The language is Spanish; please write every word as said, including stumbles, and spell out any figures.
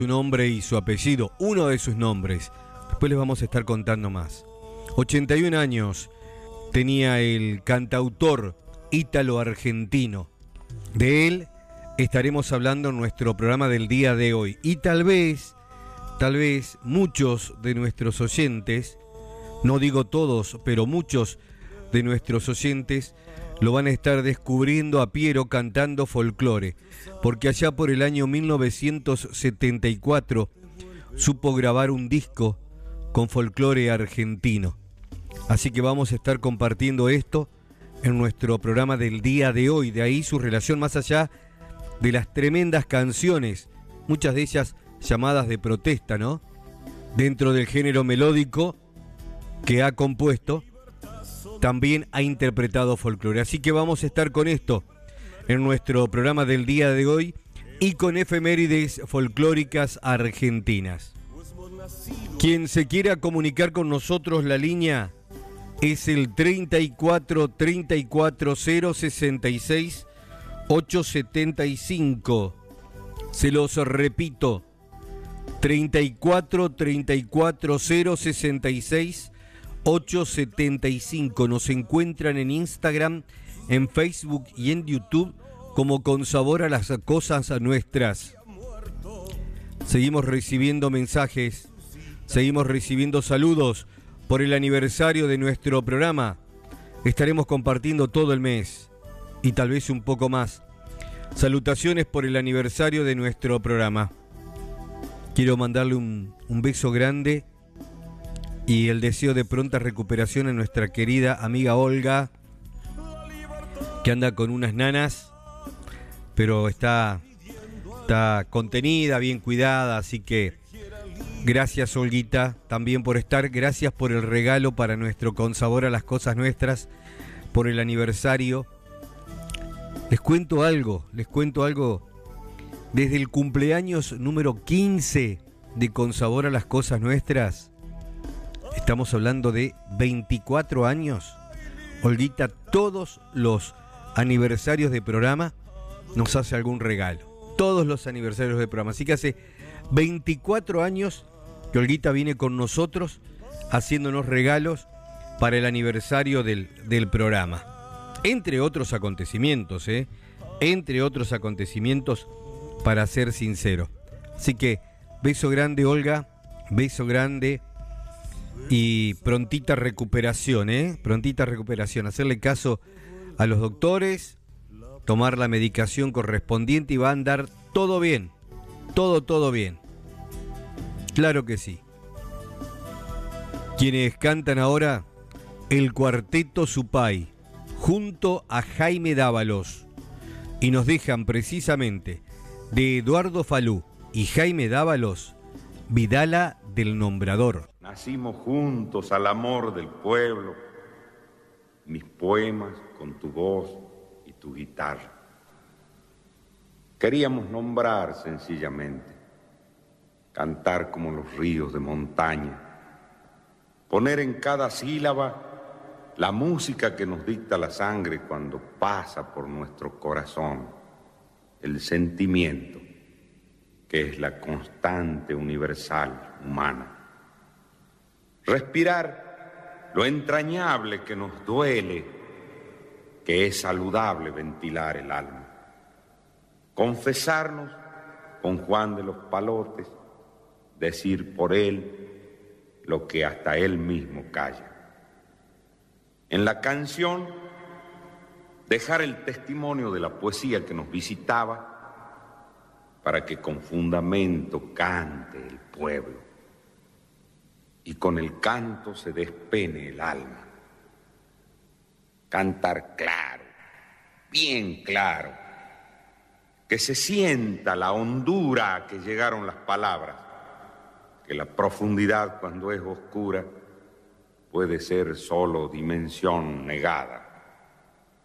Su nombre y su apellido, uno de sus nombres. Después les vamos a estar contando más. ochenta y un años tenía el cantautor ítalo-argentino. De él estaremos hablando en nuestro programa del día de hoy. Y tal vez, tal vez muchos de nuestros oyentes, no digo todos, pero muchos de nuestros oyentes lo van a estar descubriendo a Piero cantando folclore, porque allá por el año mil novecientos setenta y cuatro supo grabar un disco con folclore argentino. Así que vamos a estar compartiendo esto en nuestro programa del día de hoy. De ahí su relación, más allá de las tremendas canciones, muchas de ellas llamadas de protesta, ¿no?, dentro del género melódico que ha compuesto, también ha interpretado folclore. Así que vamos a estar con esto en nuestro programa del día de hoy y con efemérides folclóricas argentinas. Quien se quiera comunicar con nosotros, la línea es el treinta y cuatro, treinta y cuatro, cero sesenta y seis, ochocientos setenta y cinco. Se los repito, treinta y cuatro, treinta y cuatro, cero sesenta y seis, ochocientos setenta y cinco. Nos encuentran en Instagram, en Facebook y en YouTube como Con Sabor a las Cosas Nuestras. Seguimos recibiendo mensajes, seguimos recibiendo saludos por el aniversario de nuestro programa. Estaremos compartiendo todo el mes y tal vez un poco más. Salutaciones por el aniversario de nuestro programa. Quiero mandarle un, un beso grande y el deseo de pronta recuperación a nuestra querida amiga Olga, que anda con unas nanas, pero está, está contenida, bien cuidada, así que gracias, Olguita, también por estar. Gracias por el regalo para nuestro Con Sabor a las Cosas Nuestras, por el aniversario. Les cuento algo, les cuento algo. Desde el cumpleaños número quince de Con Sabor a las Cosas Nuestras, estamos hablando de veinticuatro años, Olguita, todos los aniversarios de programa nos hace algún regalo. Todos los aniversarios de programa. Así que hace veinticuatro años que Olguita viene con nosotros haciéndonos regalos para el aniversario del, del programa. Entre otros acontecimientos, ¿eh? Entre otros acontecimientos, para ser sincero. Así que, beso grande, Olga, beso grande y prontita recuperación, ¿eh? Prontita recuperación. Hacerle caso a los doctores, tomar la medicación correspondiente y va a andar todo bien. Todo, todo bien. Claro que sí. Quienes cantan ahora, el Cuarteto Supay, junto a Jaime Dávalos, y nos dejan precisamente de Eduardo Falú y Jaime Dávalos, Vidala del Nombrador. Nacimos juntos al amor del pueblo, mis poemas con tu voz y tu guitarra. Queríamos nombrar sencillamente, cantar como los ríos de montaña, poner en cada sílaba la música que nos dicta la sangre cuando pasa por nuestro corazón, el sentimiento que es la constante universal humana. Respirar lo entrañable que nos duele, que es saludable ventilar el alma. Confesarnos con Juan de los Palotes, decir por él lo que hasta él mismo calla. En la canción, dejar el testimonio de la poesía que nos visitaba para que con fundamento cante el pueblo y con el canto se despene el alma. Cantar claro, bien claro, que se sienta la hondura a que llegaron las palabras, que la profundidad cuando es oscura puede ser solo dimensión negada.